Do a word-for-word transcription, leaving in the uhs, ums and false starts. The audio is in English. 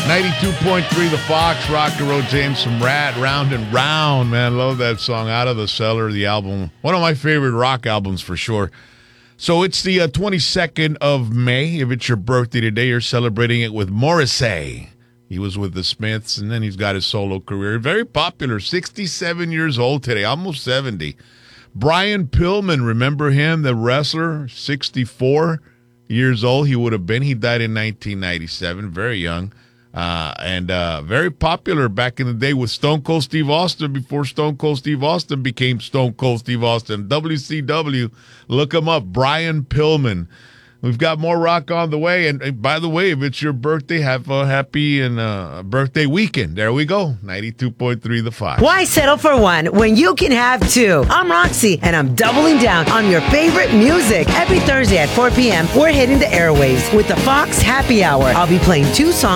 ninety-two point three The Fox, Rock and Roll, James from Rat, Round and Round, man. Love that song, Out of the Cellar, the album. One of my favorite rock albums for sure. So it's the uh, twenty-second of May. If it's your birthday today, you're celebrating it with Morrissey. He was with the Smiths, and then he's got his solo career. Very popular, sixty-seven years old today, almost seventy. Brian Pillman, remember him, the wrestler, sixty-four years old he would have been. He died in nineteen ninety-seven, very young. Uh, and uh, very popular back in the day with Stone Cold Steve Austin before Stone Cold Steve Austin became Stone Cold Steve Austin. W C W, look him up, Brian Pillman. We've got more rock on the way. And, and by the way, if it's your birthday, have a happy and uh, birthday weekend. There we go, ninety-two point three The Fox. Why settle for one when you can have two? I'm Roxy, and I'm doubling down on your favorite music. Every Thursday at four p.m., we're hitting the airwaves with the Fox Happy Hour. I'll be playing two songs